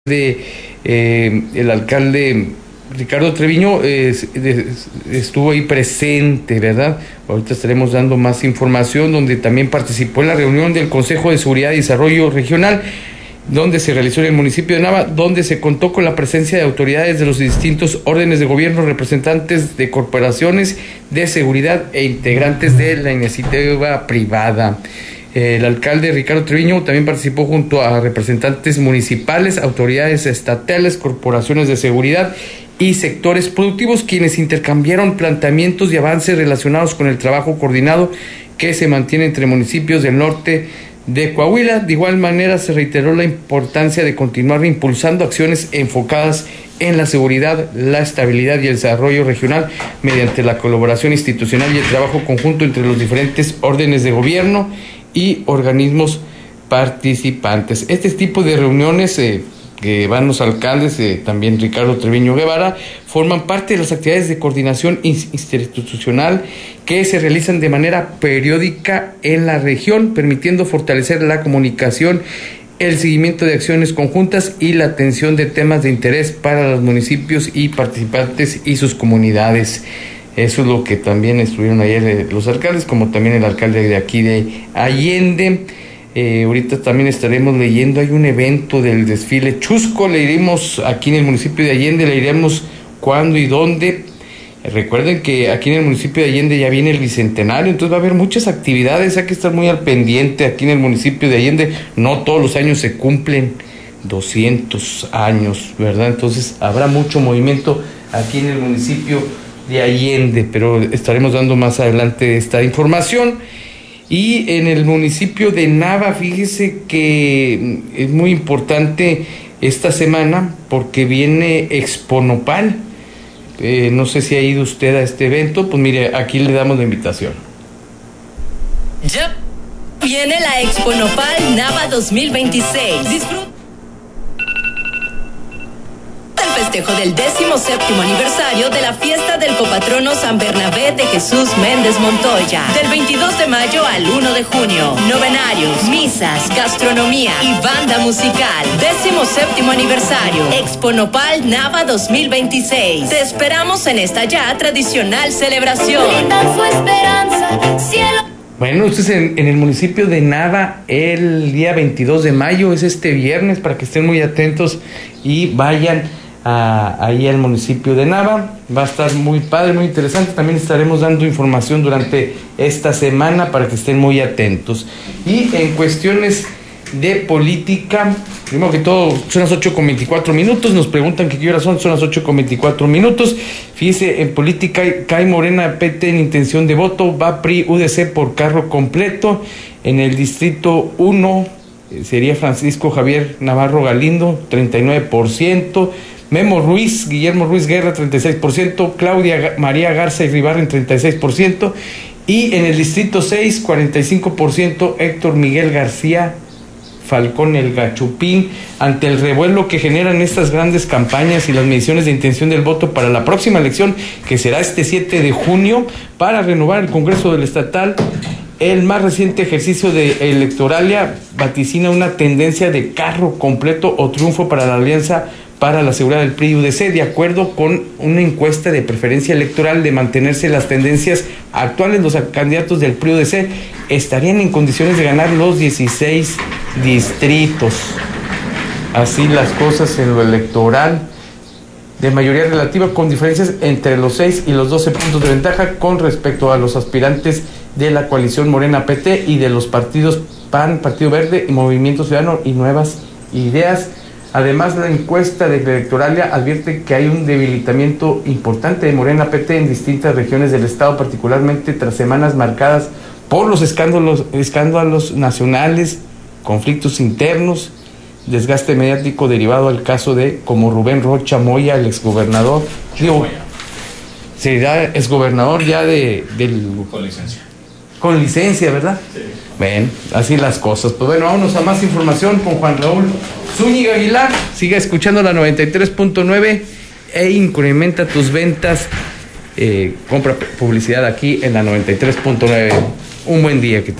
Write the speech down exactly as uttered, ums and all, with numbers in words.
de eh, el alcalde Ricardo Treviño eh, de, estuvo ahí presente, ¿verdad? Ahorita estaremos dando más información, donde también participó en la reunión del Consejo de Seguridad y Desarrollo Regional, donde se realizó en el municipio de Nava, donde se contó con la presencia de autoridades de los distintos órdenes de gobierno, representantes de corporaciones de seguridad e integrantes de la iniciativa privada. El alcalde Ricardo Treviño también participó junto a representantes municipales, autoridades estatales, corporaciones de seguridad y sectores productivos, quienes intercambiaron planteamientos y avances relacionados con el trabajo coordinado que se mantiene entre municipios del norte de Coahuila. De igual manera, se reiteró la importancia de continuar impulsando acciones enfocadas en la seguridad, la estabilidad y el desarrollo regional mediante la colaboración institucional y el trabajo conjunto entre los diferentes órdenes de gobierno y organismos participantes. Este tipo de reuniones eh, que van los alcaldes, eh, también Ricardo Treviño Guevara, forman parte de las actividades de coordinación institucional que se realizan de manera periódica en la región, permitiendo fortalecer la comunicación, el seguimiento de acciones conjuntas y la atención de temas de interés para los municipios y participantes y sus comunidades. Eso es lo que también estuvieron ayer eh, los alcaldes, como también el alcalde de aquí de Allende. Eh, ahorita también estaremos leyendo, hay un evento del desfile chusco, le iremos aquí en el municipio de Allende, le iremos cuándo y dónde. Eh, recuerden que aquí en el municipio de Allende ya viene el bicentenario, entonces va a haber muchas actividades, hay que estar muy al pendiente aquí en el municipio de Allende. No todos los años se cumplen doscientos años, ¿verdad? Entonces habrá mucho movimiento aquí en el municipio de Allende, pero estaremos dando más adelante esta información. Y en el municipio de Nava, fíjese que es muy importante esta semana porque viene Expo Nopal. Eh, no sé si ha ido usted a este evento, pues mire, aquí le damos la invitación. Ya viene la Expo Nopal Nava dos mil veintiséis. Disfruta el festejo del décimo séptimo aniversario de la fiesta del copatrono San Bernabé de Jesús Méndez Montoya. Del veintidós de mayo al uno de junio. Novenarios, misas, gastronomía y banda musical. Décimo séptimo aniversario. Expo Nopal Nava dos mil veintiséis. Te esperamos en esta ya tradicional celebración. Brindan su esperanza, cielo. Bueno, ustedes en, en el municipio de Nava el día veintidós de mayo, es este viernes, para que estén muy atentos y vayan a, ahí al municipio de Nava. Va a estar muy padre, muy interesante. También estaremos dando información durante esta semana para que estén muy atentos. Y en cuestiones de política, primero que todo, son las ocho con veinticuatro minutos. Nos preguntan que qué horas son, son las ocho con veinticuatro minutos. Fíjese, en política cae Morena P T en intención de voto, va P R I U D C por carro completo. En el distrito uno eh, sería Francisco Javier Navarro Galindo, treinta y nueve por ciento. Memo Ruiz, Guillermo Ruiz Guerra, treinta y seis por ciento. Claudia María Garza y Ribarren, treinta y seis por ciento. Y en el distrito seis, cuarenta y cinco por ciento, Héctor Miguel García Falcón el Gachupín. Ante el revuelo que generan estas grandes campañas y las mediciones de intención del voto para la próxima elección, que será este siete de junio, para renovar el Congreso del Estatal, el más reciente ejercicio de Electoralia vaticina una tendencia de carro completo o triunfo para la Alianza para la Seguridad del P R I U D C, de acuerdo con una encuesta de preferencia electoral. De mantenerse las tendencias actuales, los candidatos del P R I U D C estarían en condiciones de ganar los dieciséis distritos. Así las cosas en lo electoral, de mayoría relativa, con diferencias entre los seis y los doce puntos de ventaja con respecto a los aspirantes de la coalición Morena P T y de los partidos P A N, Partido Verde y Movimiento Ciudadano y Nuevas Ideas. Además, la encuesta de Electoralia advierte que hay un debilitamiento importante de Morena P T en distintas regiones del estado, particularmente tras semanas marcadas por los escándalos, escándalos nacionales, conflictos internos, desgaste mediático derivado al caso de como Rubén Rocha Moya, el exgobernador, digo, será exgobernador ya de del con licencia. Con licencia, ¿verdad? Sí. Ven, así las cosas. Pues bueno, vámonos a más información con Juan Raúl Zúñiga Aguilar. Siga escuchando la noventa y tres punto nueve e incrementa tus ventas. Eh, compra publicidad aquí en la noventa y tres punto nueve. Un buen día que te